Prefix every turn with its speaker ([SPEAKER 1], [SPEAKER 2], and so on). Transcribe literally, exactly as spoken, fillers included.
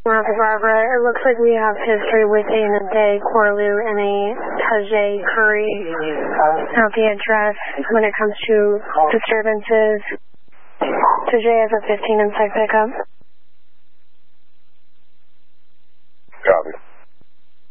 [SPEAKER 1] Martha Barbara, it looks like we have history with a Nade Corlew and a Tajay Curry at the address when it comes to disturbances. Tajay has a fifteen inside pickup.